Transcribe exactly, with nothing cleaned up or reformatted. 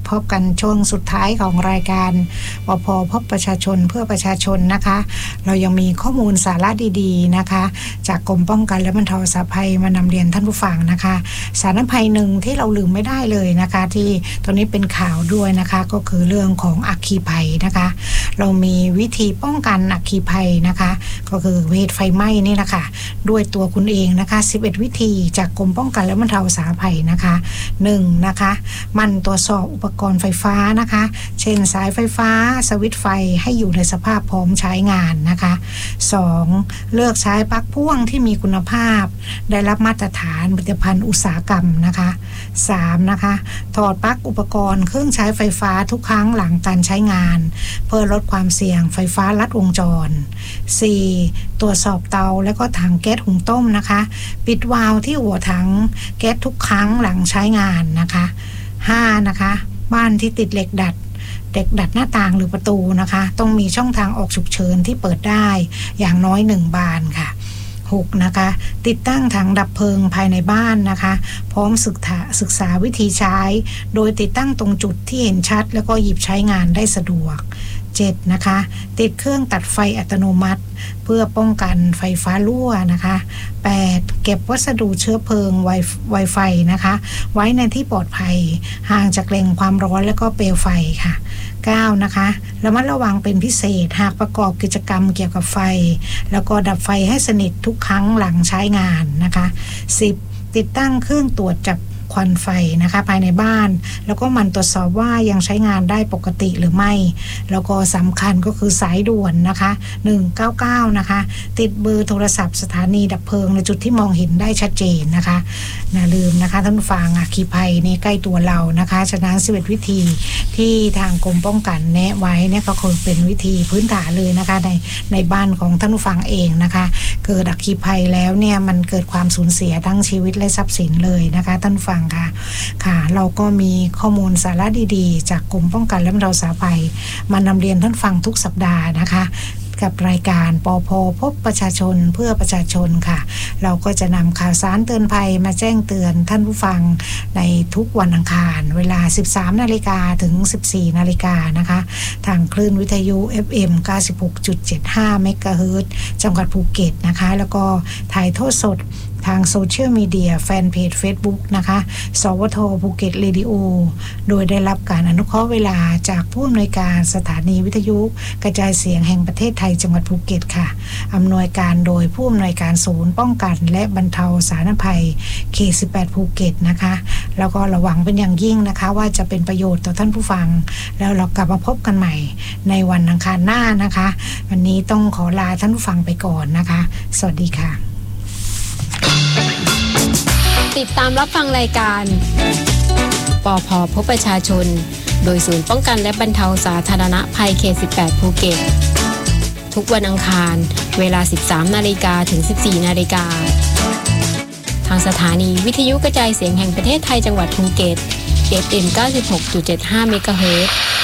พบกันช่วงสุดท้ายของรายการปภพบประชาชนเพื่อประชาชนนะคะเรายังมีข้อมูลสาระดีๆนะคะจากกรมป้องกันและบรรเทาสาธารณภัยมานำเรียนท่านผู้ฟังนะคะสาธารณภัยหนึ่งที่เราลืมไม่ได้เลยนะคะที่ตอนนี้เป็นข่าวด้วยนะคะก็คือเรื่องของอัคคีภัยนะคะเรามีวิธีป้องกันอัคคีภัยนะคะก็คือเหตุไฟไหม้นี่นะคะด้วยตัวคุณเองนะคะสิบเอ็ดวิธีจากกรมป้องกันและบรรเทาสาธารณภัยนะคะหนึ่งนะคะมันตรวจสอบอุปกรณ์ไฟฟ้านะคะเช่นสายไฟฟ้าสวิตช์ไฟให้อยู่ในสภาพพร้อมใช้งานนะคะสองเลือกใช้ปลั๊กพ่วงที่มีคุณภาพได้รับมาตรฐานผลิตภัณฑ์อุตสาหกรรมนะคะสามนะคะถอดปลั๊กอุปกรณ์เครื่องใช้ไฟฟ้าทุกครั้งหลังการใช้งานเพื่อลดความเสี่ยงไฟฟ้าลัดวงจรสี่ตรวจสอบเตาและก็ถังแก๊สหุงต้มนะคะปิดวาล์วที่หัวถังแก๊สทุกครั้งหลังใช้งานนะคะห้านะคะบ้านที่ติดเหล็กดัดเด็กดัดหน้าต่างหรือประตูนะคะต้องมีช่องทางออกฉุกเฉินที่เปิดได้อย่างน้อยหนึ่งบานค่ะหกนะคะติดตั้งถังดับเพลิงภายในบ้านนะคะพร้อมศึกษาศึกษาวิธีใช้โดยติดตั้งตรงจุดที่เห็นชัดแล้วก็หยิบใช้งานได้สะดวกเจ็ดนะคะติดเครื่องตัดไฟอัตโนมัติเพื่อป้องกันไฟฟ้ารั่วนะคะแปดเก็บวัสดุเชื้อเพลิงไวไวไฟนะคะไว้ในที่ปลอดภัยห่างจากแหล่งความร้อนและก็เปลวไฟค่ะเก้านะคะระมัดระวังเป็นพิเศษหากประกอบกิจกรรมเกี่ยวกับไฟแล้วก็ดับไฟให้สนิททุกครั้งหลังใช้งานนะคะสิบติดตั้งเครื่องตรวจจับควันไฟนะคะภายในบ้านแล้วก็มันตรวจสอบว่ายังใช้งานได้ปกติหรือไม่แล้วก็สำคัญก็คือสายด่วนนะคะหนึ่งเก้าเก้านะคะติดเบอร์โทรศัพท์สถานีดับเพลิงในจุดที่มองเห็นได้ชัดเจนนะคะอย่าลืมนะคะท่านผู้ฟังอัคคีภัยนี่ใกล้ตัวเรานะคะฉะนั้นสิบเอ็ดวิธีที่ทางกรมป้องกันแนะไว้เนี่ยก็คือเป็นวิธีพื้นฐานเลยนะคะในในบ้านของท่านผู้ฟังเองนะคะเกิดอัคคีภัยแล้วเนี่ยมันเกิดความสูญเสียทั้งชีวิตและทรัพย์สินเลยนะคะท่านผู้ฟังค่ะค่ะเราก็มีข้อมูลสาระดีๆจากกรมป้องกันและบรรเทาสาธารณภัยมานำเรียนท่านฟังทุกสัปดาห์นะคะกับรายการปภพบประชาชนเพื่อประชาชนค่ะเราก็จะนำข่าวสารเตือนภัยมาแจ้งเตือนท่านผู้ฟังในทุกวันอังคารเวลา สิบสามนาฬิกา ถึง สิบสี่นาฬิกานะคะทางคลื่นวิทยุ เอฟ เอ็ม เก้าสิบหกจุดเจ็ดห้า เมกะเฮิรตซ์จังหวัดภูเก็ตนะคะแล้วก็ถ่ายทอดสดทางโซเชียลมีเดียแฟนเพจ Facebook นะคะสวทภูเก็ตเรดิโอโดยได้รับการอนุเคราะห์เวลาจากผู้อำนวยการสถานีวิทยุกระจายเสียงแห่งประเทศไทยจังหวัดภูเก็ตค่ะอำนวยการโดยผู้อำนวยการศูนย์ป้องกันและบรรเทาสาธารณภัยเขตสิบแปดภูเก็ตนะคะแล้วก็ระวังเป็นอย่างยิ่งนะคะว่าจะเป็นประโยชน์ต่อท่านผู้ฟังแล้วเรากลับมาพบกันใหม่ในวันอังคารหน้านะคะวันนี้ต้องขอลาท่านผู้ฟังไปก่อนนะคะสวัสดีค่ะติดตามรับฟังรายการปภพบประชาชนโดยศูนย์ป้องกันและบรรเทาสาธารณภัยเขตสิบแปดภูเก็ตทุกวันอังคารเวลา สิบสามนาฬิกา ถึง สิบสี่นาฬิกาทางสถานีวิทยุกระจายเสียงแห่งประเทศไทยจังหวัดภูเก็ต เอฟ เอ็ม เก้าสิบหกจุดเจ็ดห้า เมกะเฮิรตซ์